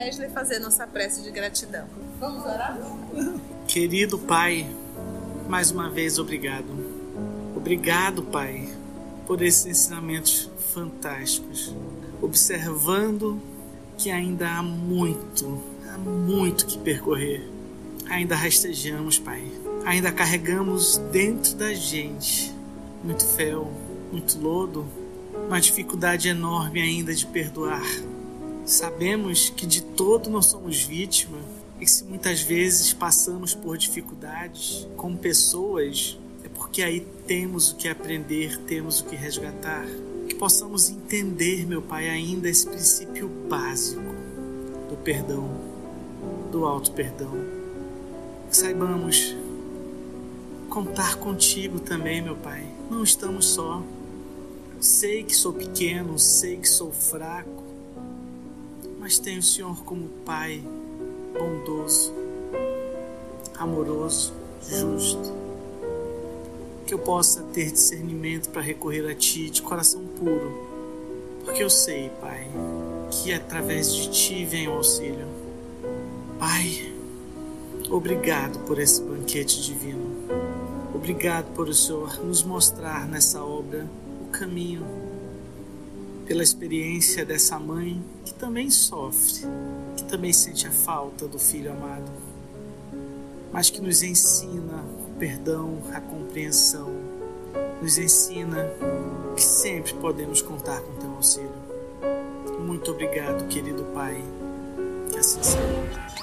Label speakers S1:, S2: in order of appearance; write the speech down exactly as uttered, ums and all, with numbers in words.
S1: Wesley fazer nossa prece de gratidão. Vamos orar?
S2: Querido Pai, mais uma vez obrigado. Obrigado, Pai, por esses ensinamentos fantásticos. Observando que ainda há muito, há muito que percorrer. Ainda rastejamos, Pai. Ainda carregamos dentro da gente muito fel, muito lodo, uma dificuldade enorme ainda de perdoar. Sabemos que de todo nós somos vítima e que se muitas vezes passamos por dificuldades com pessoas, é porque aí temos o que aprender, temos o que resgatar. Que possamos entender, meu Pai, ainda esse princípio básico do perdão, do auto-perdão. Que saibamos contar contigo também, meu Pai. Não estamos só. Sei que sou pequeno, sei que sou fraco, mas tenho o Senhor como Pai bondoso, amoroso, justo. Que eu possa ter discernimento para recorrer a Ti de coração puro, porque eu sei, Pai, que através de Ti vem o auxílio. Pai, obrigado por esse banquete divino. Obrigado por o Senhor nos mostrar nessa obra o caminho, pela experiência dessa mãe que também sofre, que também sente a falta do filho amado, mas que nos ensina o perdão, a compreensão, nos ensina que sempre podemos contar com teu auxílio. Muito obrigado, querido Pai, que assim seja.